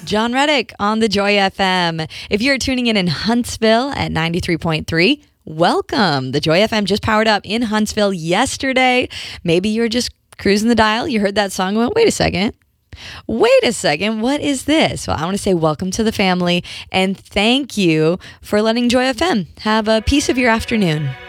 John Reddick on the Joy FM. If you're tuning in Huntsville at 93.3, welcome. The Joy FM just powered up in Huntsville yesterday. Maybe you're just cruising the dial. You heard that song and went, wait a second, what is this? Well, I want to say welcome to the family and thank you for letting Joy FM have a piece of your afternoon.